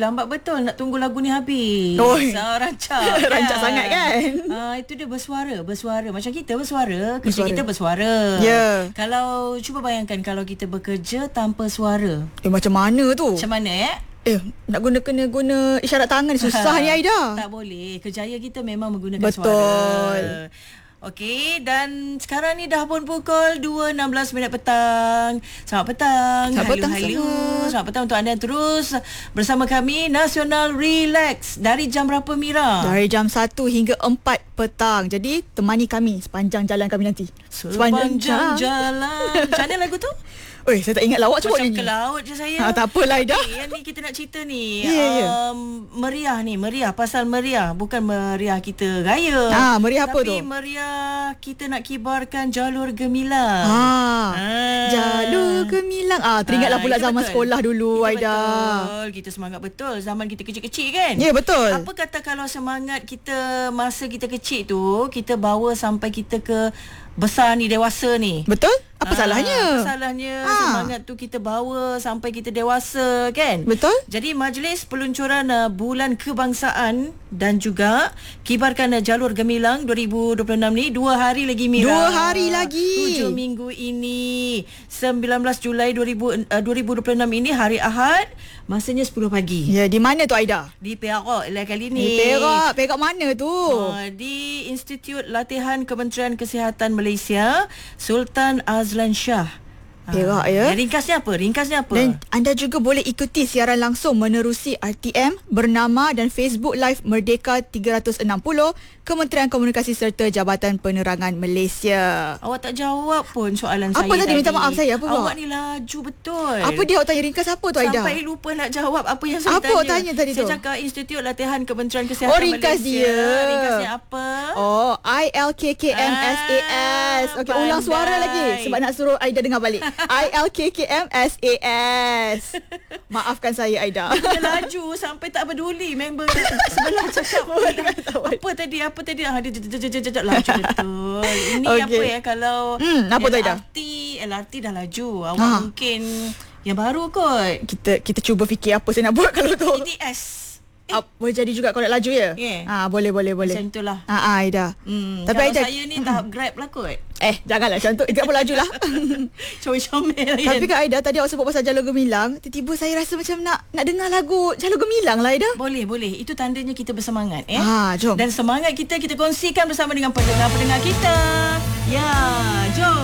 lambat betul nak tunggu lagu ni habis. Rancak Rancak sangat kan. Itu dia bersuara. Macam kita bersuara, kerja kita bersuara. Kalau cuba bayangkan kalau kita bekerja tanpa suara. Macam mana tu? Macam mana nak kena guna isyarat tangan susah ni Aida. Tak boleh. Kerjaya kita memang menggunakan Betul. suara. Okey, dan sekarang ni dah pun pukul 2.16 petang. Selamat petang. Halu. Selamat petang untuk anda yang terus bersama kami Nasional Relax. Dari jam berapa, Mira? Dari jam 1 hingga 4 petang. Jadi temani kami sepanjang jalan kami nanti. Sepanjang jalan. Macam mana lagu tu? Saya tak ingat lawak cuba nyanyi. Macam ke laut je saya. Tak apalah Aida. Yang ni kita nak cerita ni. Meriah. Pasal meriah. Bukan meriah kita gaya. Meriah apa tu? Tapi meriah kita nak kibarkan jalur gemilang. Jalur gemilang. Teringatlah pula zaman sekolah dulu Aida. Betul. Kita semangat betul. Zaman kita kecil-kecil kan? Ya, betul. Apa kata kalau semangat kita masa kita kecil tu, kita bawa sampai kita ke besar ni, dewasa ni. Betul? Apa salahnya? Semangat tu kita bawa sampai kita dewasa kan? Betul. Jadi majlis peluncuran Bulan Kebangsaan dan juga kibarkan Jalur Gemilang 2026 ni 2 hari lagi, Mira. 2 hari lagi. 7 minggu ini 19 Julai 2026 ini hari Ahad. Masanya 10 pagi. Ya, di mana tu Aida? Di Perak lah kali ni. Perak mana tu? Di Institut Latihan Kementerian Kesihatan Malaysia, Sultan Azlan Shah. Perak ya. Ringkasnya apa? Dan anda juga boleh ikuti siaran langsung menerusi RTM bernama dan Facebook Live Merdeka 360 Kementerian Komunikasi serta Jabatan Penerangan Malaysia. Awak tak jawab pun soalan saya tadi. Apa tadi? Minta maaf saya. Apa awak ni laju betul. Apa dia awak tanya ringkas apa tu Aida? Sampai lupa nak jawab apa yang saya tanya. Apa awak tanya tadi tu? Saya cakap Institut Latihan Kementerian Kesihatan ringkas Malaysia. dia. Ringkasnya apa? ILKKMSAS. Okey, ulang suara lagi sebab nak suruh Aida dengar balik. ILKKMSAS. Maafkan saya Aida. Dia laju sampai tak peduli member sebelah cakap apa tadi. Dia laju betul. Ini apa ya kalau apa tu Aida? LRT dah laju. Awak mungkin yang baru kot. Kita cuba fikir apa saya nak buat kalau tu. BTS. Boleh jadi juga kalau nak laju ya? Boleh. Macam itulah. Aida. Tapi Aida, saya ni tahap Grab lah kot. Janganlah macam tu. Tak apa laju lah. Comel-comel kan. Tapi Kak Aida, tadi awak sebut pasal Jalur Gemilang, tiba-tiba saya rasa macam nak dengar lagu Jalur Gemilang lah Aida. Boleh. Itu tandanya kita bersemangat. Jom. Dan semangat kita kongsikan bersama dengan pendengar-pendengar kita. Ya, jom.